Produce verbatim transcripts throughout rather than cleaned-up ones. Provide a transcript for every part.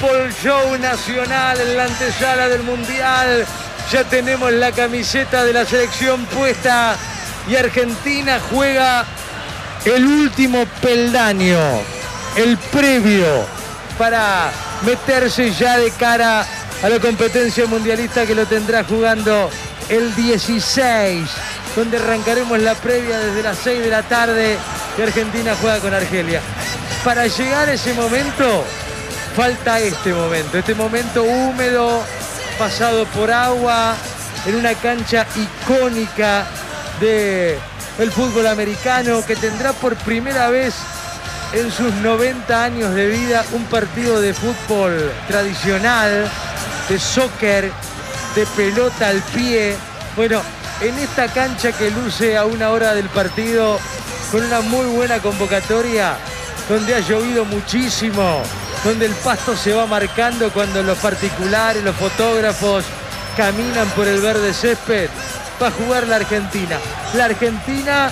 Fútbol Show Nacional en la antesala del Mundial. Ya tenemos la camiseta de la selección puesta y Argentina juega el último peldaño, el previo, para meterse ya de cara a la competencia mundialista que lo tendrá jugando el dieciséis, donde arrancaremos la previa desde las seis de la tarde y Argentina juega con Argelia. Para llegar a ese momento, falta este momento, este momento húmedo, pasado por agua, en una cancha icónica del fútbol americano, que tendrá por primera vez en sus noventa años de vida un partido de fútbol tradicional, de soccer, de pelota al pie. Bueno, en esta cancha que luce a una hora del partido, con una muy buena convocatoria, donde ha llovido muchísimo, donde el pasto se va marcando cuando los particulares, los fotógrafos caminan por el verde césped, va a jugar la Argentina. La Argentina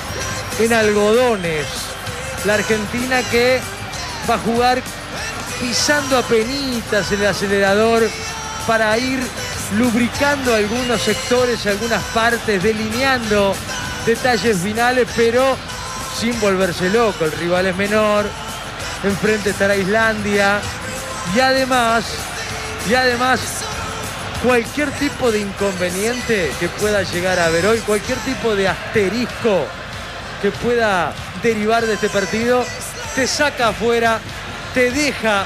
en algodones, la Argentina que va a jugar pisando apenitas el acelerador para ir lubricando algunos sectores, algunas partes, delineando detalles finales, pero sin volverse loco. El rival es menor, enfrente estará Islandia y además, y además cualquier tipo de inconveniente que pueda llegar a haber hoy, cualquier tipo de asterisco que pueda derivar de este partido, te saca afuera, te deja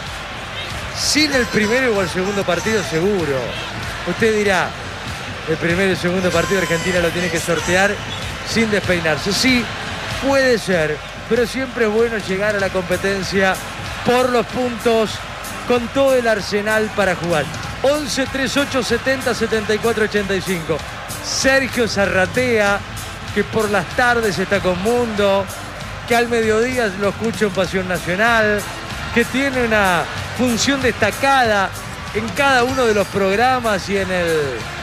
sin el primero o el segundo partido seguro. Usted dirá, el primero y el segundo partido Argentina lo tiene que sortear sin despeinarse. Sí, puede ser, pero siempre es bueno llegar a la competencia por los puntos, con todo el arsenal para jugar. once, treinta y ocho, setenta, setenta y cuatro, ochenta y cinco. Sergio Zarratea, que por las tardes está con Mundo, que al mediodía lo escucho en Pasión Nacional, que tiene una función destacada en cada uno de los programas y en el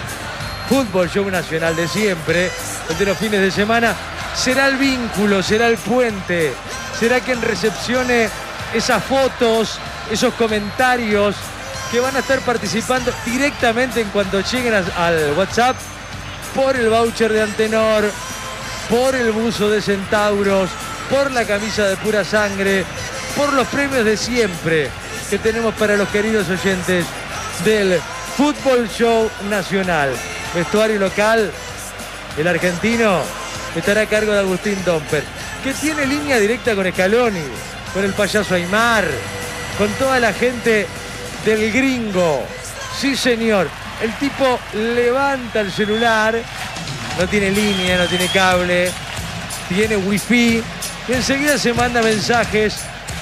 Fútbol Show Nacional de siempre, el de los fines de semana. Será el vínculo, será el puente, será quien recepcione esas fotos, esos comentarios que van a estar participando directamente en cuanto lleguen al WhatsApp, por el voucher de Antenor, por el buzo de Centauros, por la camisa de Pura Sangre, por los premios de siempre que tenemos para los queridos oyentes del Fútbol Show Nacional. Vestuario local, el argentino estará a cargo de Agustín Domper, que tiene línea directa con Scaloni, con el payaso Aymar, con toda la gente del gringo. Sí, señor. El tipo levanta el celular, no tiene línea, no tiene cable, tiene wifi, y enseguida se manda mensajes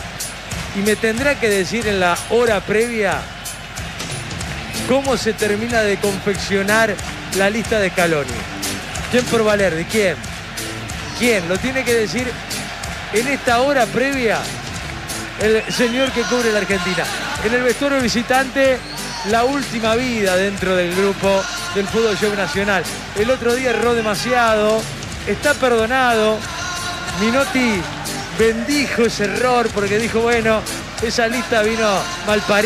y me tendrá que decir en la hora previa cómo se termina de confeccionar la lista de Scaloni. ¿Quién por Valerdi? ¿Quién? ¿Quién? Lo tiene que decir en esta hora previa el señor que cubre la Argentina. En el vestuario visitante, la última vida dentro del grupo del Fútbol Show Nacional. El otro día erró demasiado, está perdonado. Minotti bendijo ese error porque dijo, bueno, esa lista vino mal parida.